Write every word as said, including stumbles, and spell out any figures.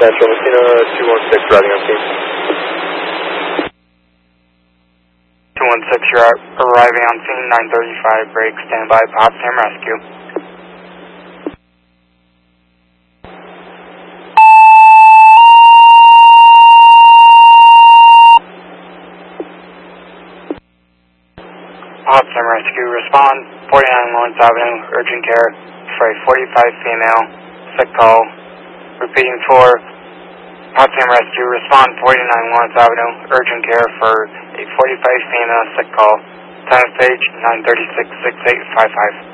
Central Messina two one six riding on scene. two one six, you're arriving on scene, nine thirty-five, break, stand by, Potsdam Rescue. Potsdam Rescue, respond, forty-nine Lawrence Avenue, urgent care for a forty-five female, sick call. Repeating for Potsdam Rescue, respond, forty-nine Lawrence Avenue, urgent care for a forty-five female, sick call. Time of page, nine thirty-six, six eight five five.